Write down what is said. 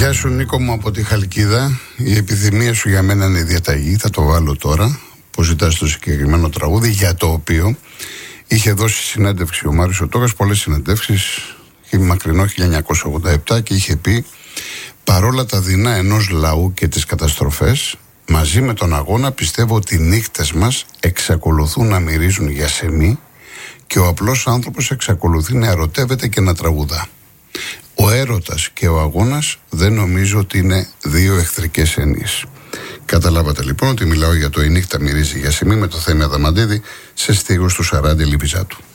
Γεια σου Νίκο μου από τη Χαλκίδα. Η επιθυμία σου για μένα είναι η διαταγή. Θα το βάλω τώρα που ζητάς το συγκεκριμένο τραγούδι, για το οποίο είχε δώσει συνέντευξη ο Μάριος ο Τόκας, πολλές συνεντεύξεις, μακρινό 1987, και είχε πει: παρόλα τα δεινά ενός λαού και τις καταστροφές, μαζί με τον αγώνα πιστεύω ότι οι νύχτες μας εξακολουθούν να μυρίζουν για σεμί και ο απλός άνθρωπος εξακολουθεί να ερωτεύεται και να τραγουδά. Ο έρωτας και ο αγώνας δεν νομίζω ότι είναι δύο εχθρικές έννοιες. Καταλάβατε λοιπόν ότι μιλάω για το «Η νύχτα μυρίζει για σεμί» με το Θέμη Αδαμαντίδη σε στίχους του Σαράντη Λιβιζάτου.